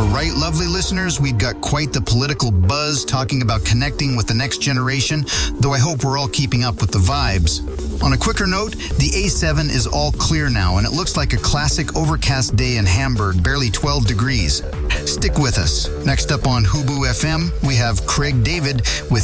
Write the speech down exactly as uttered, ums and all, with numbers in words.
right, lovely listeners, we've got quite the political buzz talking about connecting with the next generation, though I hope we're all keeping up with the vibes. On a quicker note, the A seven is all clear now, and it looks like a classic overcast day in Hamburg, barely twelve degrees. Stick with us. Next up on Hubu F M, we have Craig David with